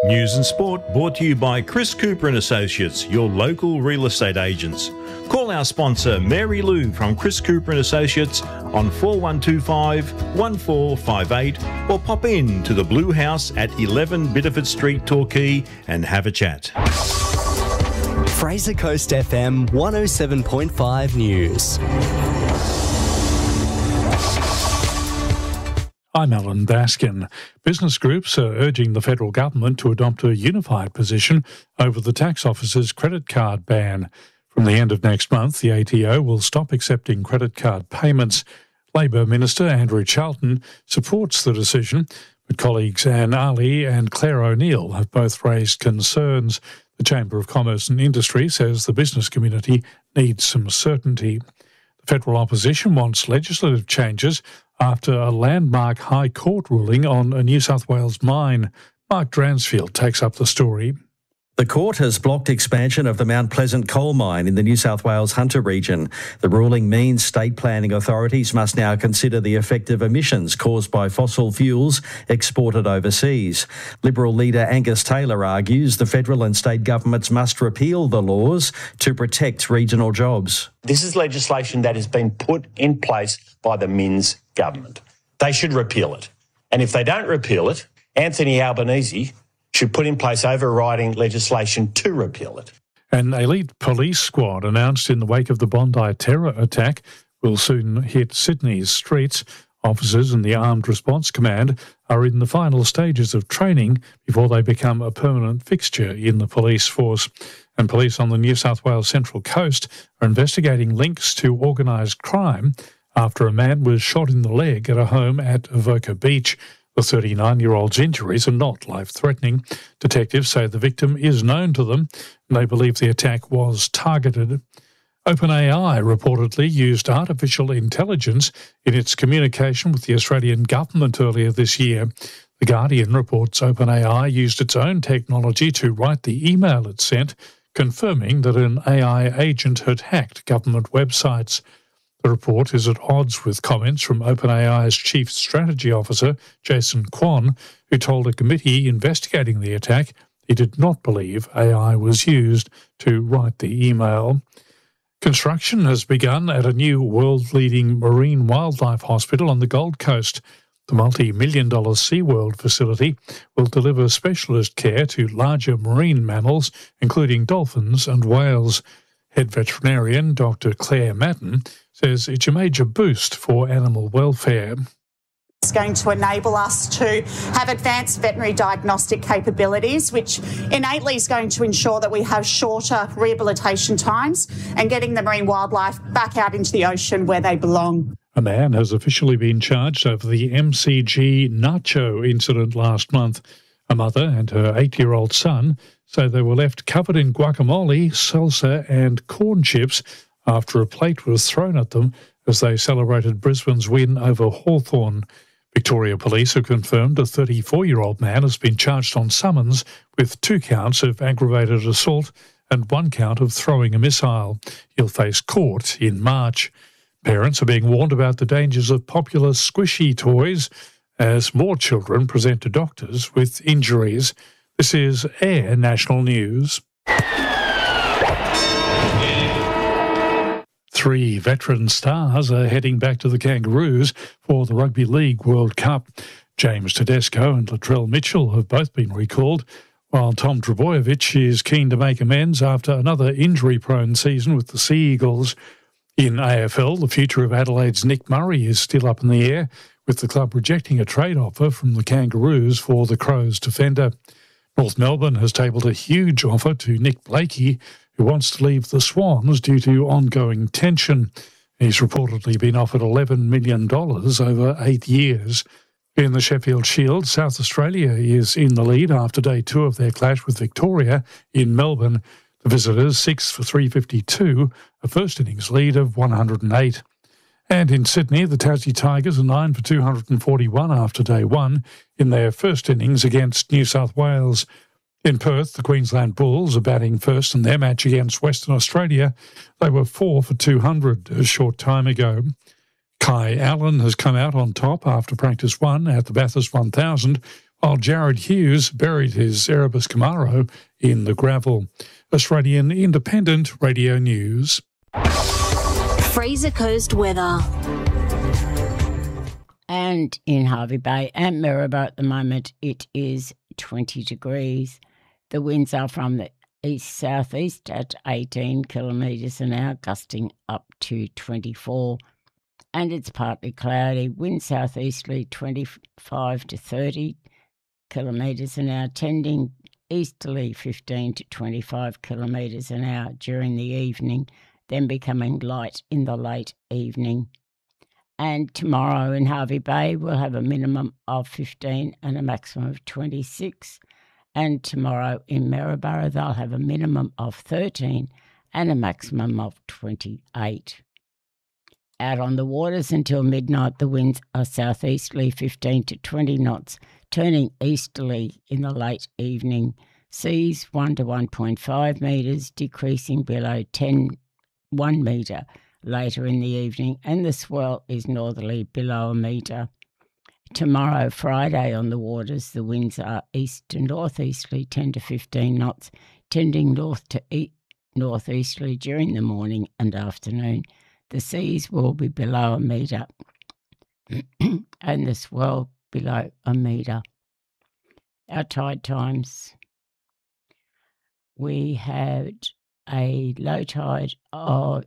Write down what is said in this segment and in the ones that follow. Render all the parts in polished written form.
News and sport brought to you by Chris Cooper and Associates, your local real estate agents. Call our sponsor Mary Lou from Chris Cooper and Associates on 4125 1458 or pop in to the Blue House at 11 Bitterford Street, Torquay and have a chat. Fraser Coast FM 107.5 News. I'm Alan Baskin. Business groups are urging the federal government to adopt a unified position over the tax office's credit card ban. From the end of next month, the ATO will stop accepting credit card payments. Labor Minister Andrew Charlton supports the decision, but colleagues Anne Ali and Claire O'Neill have both raised concerns. The Chamber of Commerce and Industry says the business community needs some certainty. The federal opposition wants legislative changes after a landmark High Court ruling on a New South Wales mine. Mark Dransfield takes up the story. The court has blocked expansion of the Mount Pleasant coal mine in the New South Wales Hunter region. The ruling means state planning authorities must now consider the effect of emissions caused by fossil fuels exported overseas. Liberal leader Angus Taylor argues the federal and state governments must repeal the laws to protect regional jobs. This is legislation that has been put in place by the Minns government. They should repeal it. And if they don't repeal it, Anthony Albanese should put in place overriding legislation to repeal it. An elite police squad announced in the wake of the Bondi terror attack will soon hit Sydney's streets. Officers in the Armed Response Command are in the final stages of training before they become a permanent fixture in the police force. And police on the New South Wales Central Coast are investigating links to organised crime after a man was shot in the leg at a home at Avoca Beach. The 39-year-old's injuries are not life-threatening. Detectives say the victim is known to them and they believe the attack was targeted. OpenAI reportedly used artificial intelligence in its communication with the Australian government earlier this year. The Guardian reports OpenAI used its own technology to write the email it sent, confirming that an AI agent had hacked government websites. The report is at odds with comments from OpenAI's Chief Strategy Officer, Jason Kwon, who told a committee investigating the attack he did not believe AI was used to write the email. Construction has begun at a new world-leading marine wildlife hospital on the Gold Coast. The multi-million-dollar SeaWorld facility will deliver specialist care to larger marine mammals, including dolphins and whales. Head veterinarian Dr. Claire Madden says it's a major boost for animal welfare. It's going to enable us to have advanced veterinary diagnostic capabilities, which innately is going to ensure that we have shorter rehabilitation times and getting the marine wildlife back out into the ocean where they belong. A man has officially been charged over the MCG Nacho incident last month. A mother and her 8-year-old son say they were left covered in guacamole, salsa and corn chips after a plate was thrown at them as they celebrated Brisbane's win over Hawthorn. Victoria Police have confirmed a 34-year-old man has been charged on summons with 2 counts of aggravated assault and 1 count of throwing a missile. He'll face court in March. Parents are being warned about the dangers of popular squishy toys as more children present to doctors with injuries. This is Air National News. 3 veteran stars are heading back to the Kangaroos for the Rugby League World Cup. James Tedesco and Latrell Mitchell have both been recalled, while Tom Trbojevic is keen to make amends after another injury-prone season with the Sea Eagles. In AFL, the future of Adelaide's Nick Murray is still up in the air, with the club rejecting a trade offer from the Kangaroos for the Crows defender. North Melbourne has tabled a huge offer to Nick Blakey, who wants to leave the Swans due to ongoing tension. He's reportedly been offered $11 million over 8 years. In the Sheffield Shield, South Australia is in the lead after day 2 of their clash with Victoria in Melbourne. The visitors 6 for 352, a first innings lead of 108. And in Sydney, the Tassie Tigers are 9 for 241 after day 1 in their first innings against New South Wales. In Perth, the Queensland Bulls are batting first in their match against Western Australia. They were 4 for 200 a short time ago. Kai Allen has come out on top after practice 1 at the Bathurst 1000 while Jared Hughes buried his Erebus Camaro in the gravel. Australian Independent Radio News. Fraser Coast weather. And in Hervey Bay and Maryborough at the moment, it is 20 degrees. The winds are from the east-southeast at 18 kilometres an hour, gusting up to 24. And it's partly cloudy. Wind southeasterly 25 to 30 kilometres an hour, tending easterly 15 to 25 kilometres an hour during the evening, then becoming light in the late evening. And tomorrow in Hervey Bay, we'll have a minimum of 15 and a maximum of 26. And tomorrow in Maryborough, they'll have a minimum of 13 and a maximum of 28. Out on the waters until midnight, the winds are southeasterly 15 to 20 knots, turning easterly in the late evening. Seas 1 to 1.5 metres, decreasing below 1 metre later in the evening, and the swell is northerly below a metre. Tomorrow, Friday, on the waters, the winds are east to northeasterly 10 to 15 knots, tending north to northeasterly during the morning and afternoon. The seas will be below a metre and the swell below a metre. Our tide times, we had a low tide of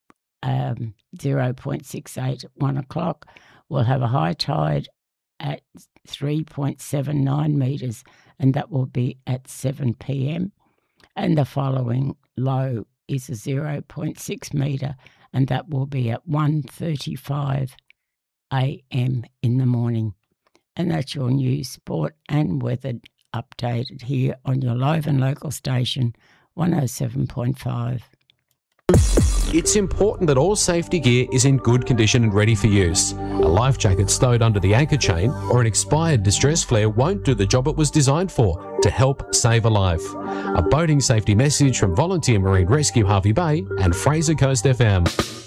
0.68 at 1 o'clock. We'll have a high tide at 3.79 metres, and that will be at 7 p.m. And the following low is a 0.6 metre, and that will be at 1:35 a.m. in the morning. And that's your news, sport and weather updated here on your live and local station, 107.5. It's important that all safety gear is in good condition and ready for use. A life jacket stowed under the anchor chain or an expired distress flare won't do the job it was designed for, to help save a life. A boating safety message from Volunteer Marine Rescue Hervey Bay and Fraser Coast FM.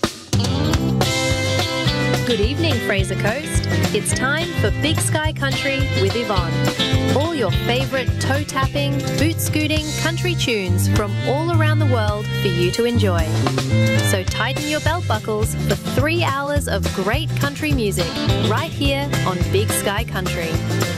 Good evening, Fraser Coast. It's time for Big Sky Country with Yvonne. All your favourite toe-tapping, boot-scooting country tunes from all around the world for you to enjoy. So tighten your belt buckles for 3 hours of great country music right here on Big Sky Country.